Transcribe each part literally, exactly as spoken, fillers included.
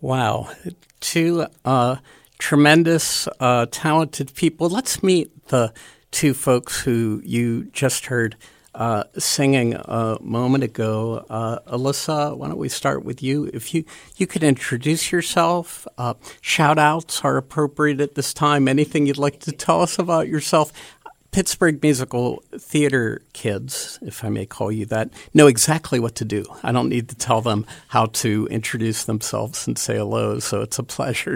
Wow. Two uh, tremendous, uh, talented people. Let's meet the two folks who you just heard uh, singing a moment ago. Uh, Alyssa, why don't we start with you? If you, you could introduce yourself. Uh, shout-outs are appropriate at this time. Anything you'd like to tell us about yourself? Pittsburgh Musical Theater kids, if I may call you that, know exactly what to do. I don't need to tell them how to introduce themselves and say hello, so it's a pleasure.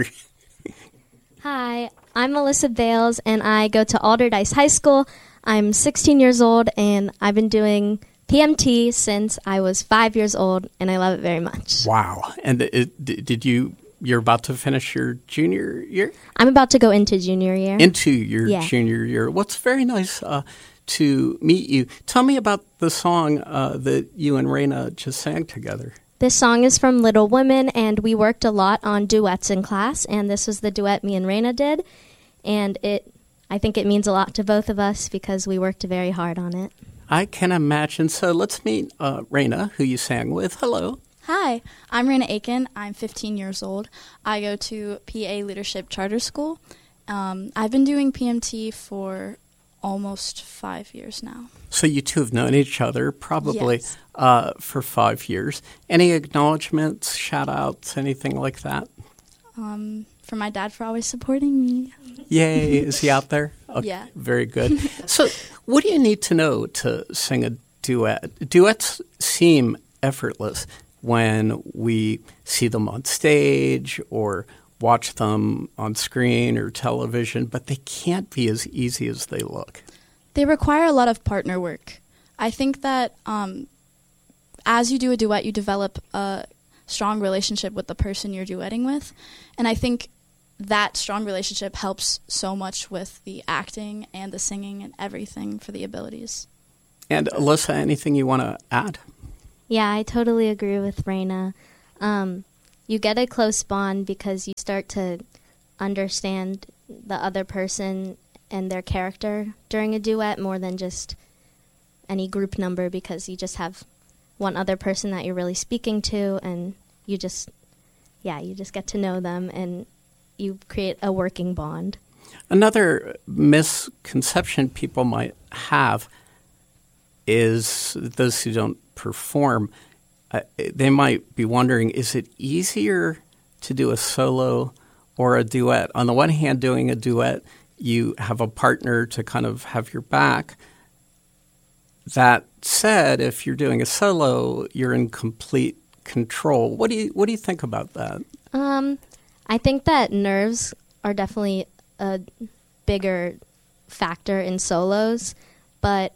Hi, I'm Melissa Bales, and I go to Alderdice High School. I'm sixteen years old, and I've been doing P M T since I was five years old, and I love it very much. Wow. And it, did you... You're about to finish your junior year? I'm about to go into junior year. Into your yeah. junior year. What's very nice uh, to meet you. Tell me about the song uh, that you and Raina just sang together. This song is from Little Women, and we worked a lot on duets in class, and this was the duet me and Raina did. And it, I think it means a lot to both of us because we worked very hard on it. I can imagine. So let's meet uh, Raina, who you sang with. Hello. Hi, I'm Raina Aiken. I'm fifteen years old. I go to P A Leadership Charter School. Um, I've been doing P M T for almost five years now. So you two have known each other probably yes. uh, for five years. Any acknowledgments, shout-outs, anything like that? Um, for my dad for always supporting me. Yay. Is he out there? Okay, yeah. Very good. So what do you need to know to sing a duet? Duets seem effortless when we see them on stage or watch them on screen or television, but they can't be as easy as they look. They require a lot of partner work. I think that um, as you do a duet, you develop a strong relationship with the person you're duetting with, and I think that strong relationship helps so much with the acting and the singing and everything for the abilities. And Alyssa, anything you want to add? Yeah, I totally agree with Raina. Um, you get a close bond because you start to understand the other person and their character during a duet more than just any group number because you just have one other person that you're really speaking to and you just, yeah, you just get to know them and you create a working bond. Another misconception people might have is those who don't perform, uh, they might be wondering, is it easier to do a solo or a duet? On the one hand, doing a duet, you have a partner to kind of have your back. That said, if you're doing a solo, you're in complete control. What do you what do you think about that? Um, I think that nerves are definitely a bigger factor in solos, but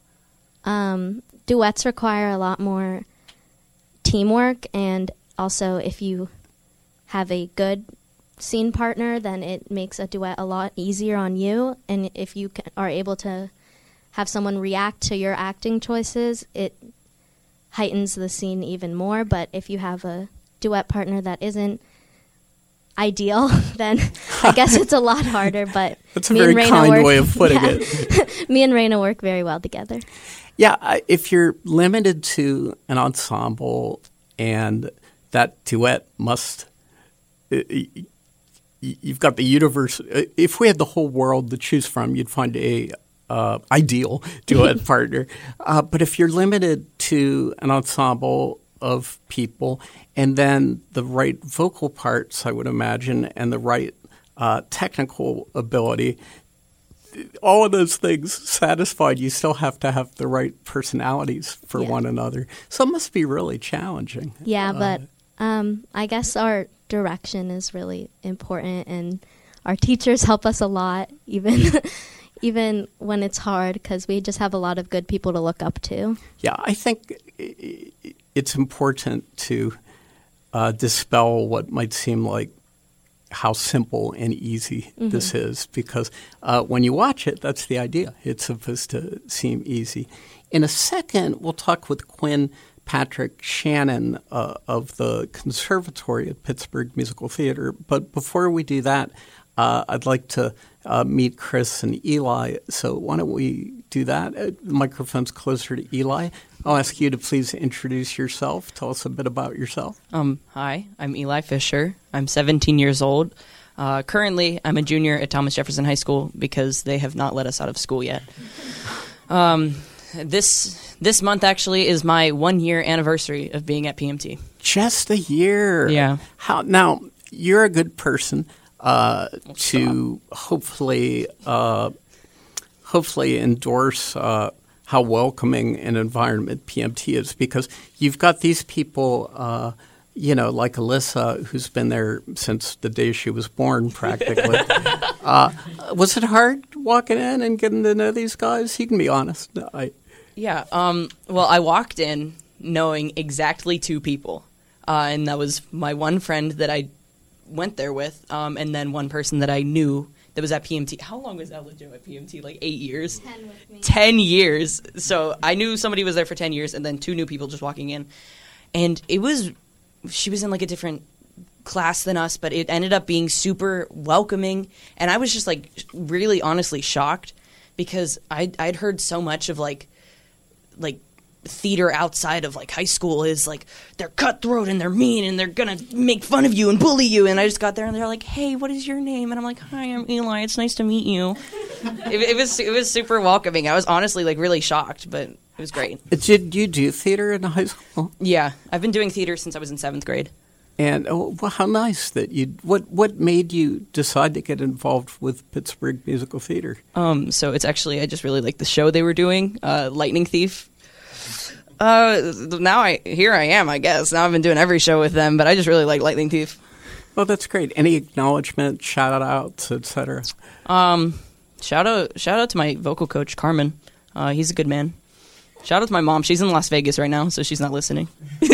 um, duets require a lot more teamwork, and also if you have a good scene partner, then it makes a duet a lot easier on you, and if you can, are able to have someone react to your acting choices, it heightens the scene even more. But if you have a duet partner that isn't ideal, then I guess it's a lot harder. But that's a very kind work, way of putting yeah, it. Me and Raina work very well together. Yeah, if you're limited to an ensemble and that duet must, you've got the universe. If we had the whole world to choose from, you'd find a uh, ideal duet partner. Uh, but if you're limited to an ensemble of people and then the right vocal parts, I would imagine, and the right uh, technical ability, all of those things satisfied, you still have to have the right personalities for yeah. one another. So it must be really challenging. Yeah, uh, but um, I guess our direction is really important, and our teachers help us a lot, even even when it's hard, because we just have a lot of good people to look up to. Yeah, I think it's important to uh, dispel what might seem like how simple and easy mm-hmm. this is, because uh, when you watch it, that's the idea. It's supposed to seem easy. In a second, we'll talk with Quinn Patrick Shannon uh, of the Conservatory at Pittsburgh Musical Theater. But before we do that, uh, I'd like to uh, meet Chris and Eli. So why don't we do that. Uh, the microphone's closer to Eli. I'll ask you to please introduce yourself. Tell us a bit about yourself. Um, hi, I'm Eli Fisher. I'm seventeen years old. Uh, currently, I'm a junior at Thomas Jefferson High School because they have not let us out of school yet. Um, this this month actually is my one year anniversary of being at P M T. Just a year. Yeah. How now? You're a good person uh, to hopefully uh, hopefully endorse uh, how welcoming an environment P M T is, because you've got these people. Uh, You know, like Alyssa, who's been there since the day she was born, practically. uh, was it hard walking in and getting to know these guys? You can be honest. I, Yeah. Um, well, I walked in knowing exactly two people, uh, and that was my one friend that I went there with, um, and then one person that I knew that was at P M T. How long was Ella Jo at P M T? Like eight years? Ten with me. Ten years. So I knew somebody was there for ten years, and then two new people just walking in. And it was... She was in like a different class than us, but it ended up being super welcoming. And I was just like really honestly shocked because I'd, I'd heard so much of like, like theater outside of like high school is like, they're cutthroat and they're mean and they're going to make fun of you and bully you. And I just got there and they're like, hey, what is your name? And I'm like, hi, I'm Eli. It's nice to meet you. it, it was, it was super welcoming. I was honestly like really shocked, but it was great. Did you do theater in high school? Yeah, I've been doing theater since I was in seventh grade. And oh, well, how nice that you. What what made you decide to get involved with Pittsburgh Musical Theater? Um, so it's actually I just really like the show they were doing, uh, Lightning Thief. Uh, now I here I am, I guess. Now I've been doing every show with them, but I just really like Lightning Thief. Well, that's great. Any acknowledgement, shout outs, et cetera? Um, shout out shout out to my vocal coach Carmen. Uh, he's a good man. Shout out to my mom. She's in Las Vegas right now, so she's not listening.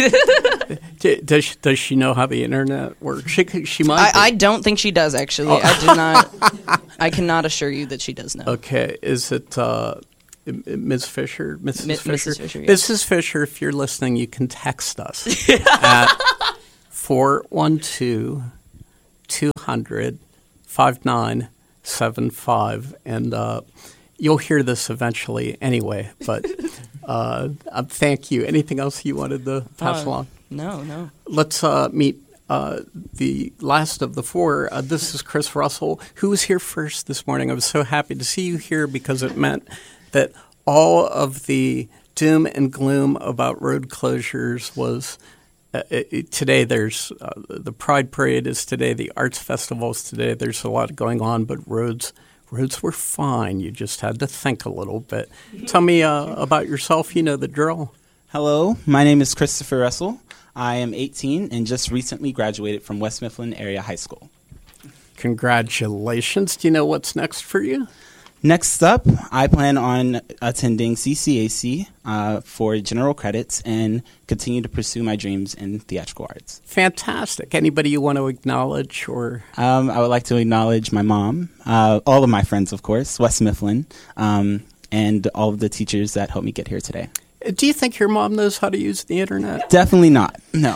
does she, does she know how the internet works? She she might. I, I don't think she does. Actually, oh. I do not. I cannot assure you that she does know. Okay, is it uh, Miz Fisher, Missus M- Fisher? Missus Fisher, yes. Missus Fisher, if you're listening, you can text us at four one two, two hundred, five nine seven five, and uh, you'll hear this eventually anyway. But uh, uh, thank you. Anything else you wanted to pass uh, along? No, no. Let's uh, meet uh, the last of the four. Uh, this is Chris Russell, who was here first this morning. I was so happy to see you here because it meant that all of the doom and gloom about road closures was uh, it, today. There's uh, the Pride Parade is today. The Arts Festival is today. There's a lot going on, but roads roads were fine. You just had to think a little bit. Tell me uh, about yourself. You know the drill. Hello, my name is Christopher Russell. I am eighteen and just recently graduated from West Mifflin Area High School. Congratulations. Do you know what's next for you? Next up, I plan on attending C C A C uh, for general credits and continue to pursue my dreams in theatrical arts. Fantastic. Anybody you want to acknowledge? Or um, I would like to acknowledge my mom, uh, all of my friends, of course, West Mifflin, um, and all of the teachers that helped me get here today. Do you think your mom knows how to use the internet? Definitely not. No.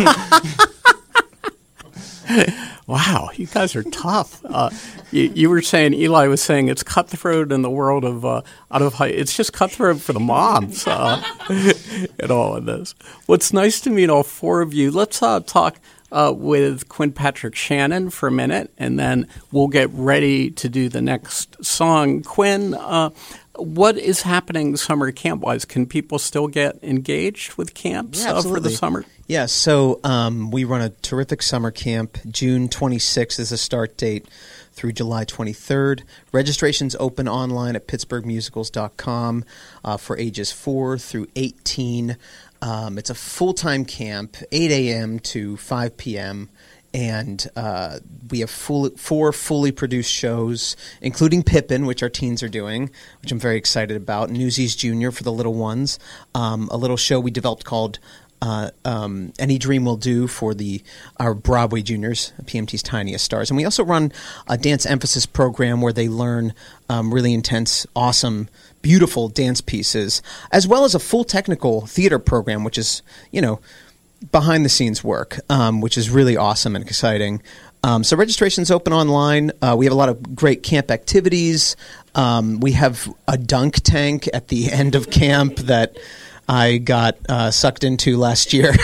Wow, you guys are tough. Uh, you, you were saying, Eli was saying, it's cutthroat in the world of uh, out of high. It's just cutthroat for the moms uh, and all of this. What's nice to meet all four of you. Let's uh, talk uh, with Quinn Patrick Shannon for a minute, and then we'll get ready to do the next song. Quinn, uh, what is happening summer camp-wise? Can people still get engaged with camps yeah, uh, for the summer? Yeah, so um, we run a terrific summer camp. June twenty-sixth is the start date through July twenty-third. Registration's open online at pittsburgh musicals dot com uh, for ages four through eighteen. Um, it's a full-time camp, eight a.m. to five p.m., and uh, we have full, four fully produced shows, including Pippin, which our teens are doing, which I'm very excited about, Newsies Junior for the little ones, um, a little show we developed called Uh, um, Any Dream Will Do for the our Broadway juniors, P M T's Tiniest Stars. And we also run a dance emphasis program where they learn um, really intense, awesome, beautiful dance pieces, as well as a full technical theater program, which is, you know, behind-the-scenes work, um, which is really awesome and exciting. Um, so registration's open online. Uh, we have a lot of great camp activities. Um, we have a dunk tank at the end of camp that I got uh, sucked into last year,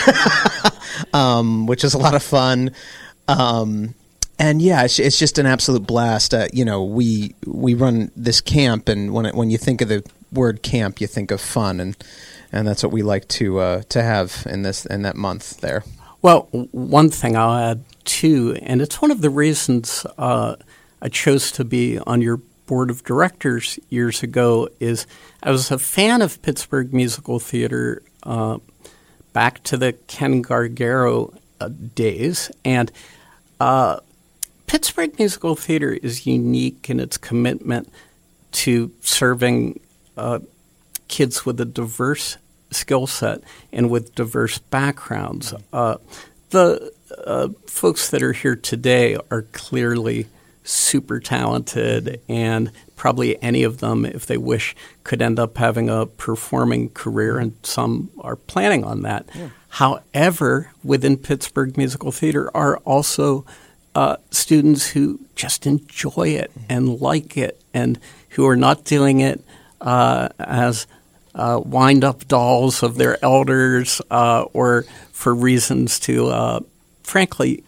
um, which is a lot of fun. Um, and yeah, it's, it's just an absolute blast. Uh, you know, we we run this camp, and when it, when you think of the word camp, you think of fun, and and that's what we like to uh, to have in this in that month there. Well, one thing I'll add too, and it's one of the reasons uh, I chose to be on your board of directors years ago, is I was a fan of Pittsburgh Musical Theater uh, back to the Ken Gargaro uh, days, and uh, Pittsburgh Musical Theater is unique in its commitment to serving uh, kids with a diverse skill set and with diverse backgrounds. Uh, the uh, folks that are here today are clearly super talented, and probably any of them, if they wish, could end up having a performing career, and some are planning on that. Yeah. However, within Pittsburgh Musical Theater are also uh, students who just enjoy it and like it, and who are not doing it uh, as uh, wind-up dolls of their elders uh, or for reasons to, uh, frankly,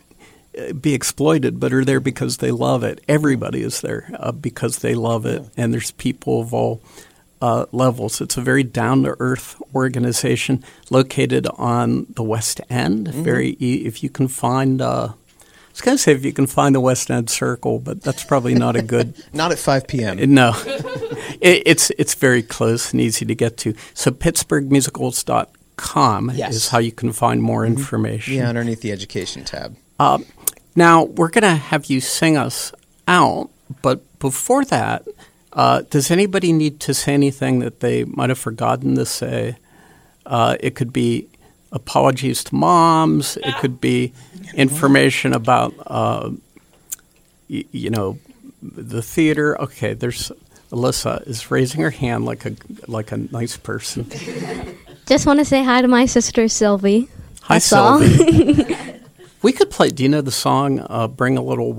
be exploited, but are there because they love it. Everybody is there uh, because they love it, and there's people of all uh, levels. It's a very down-to-earth organization located on the West End. Mm-hmm. Very, e- if you can find, uh, I was going to say if you can find the West End Circle, but that's probably not a good. Not at five p.m. No, it, it's it's very close and easy to get to. So Pittsburgh Musicals dot com yes. is how you can find more mm-hmm. information. Yeah, underneath the education tab. Uh, now, we're going to have you sing us out, but before that, uh, does anybody need to say anything that they might have forgotten to say? Uh, it could be apologies to moms. It could be information about, uh, y- you know, the theater. Okay, there's Alyssa is raising her hand like a like a nice person. Just want to say hi to my sister, Sylvie. Hi, That's all. Sylvie. We could play, do you know the song, uh, Bring a Little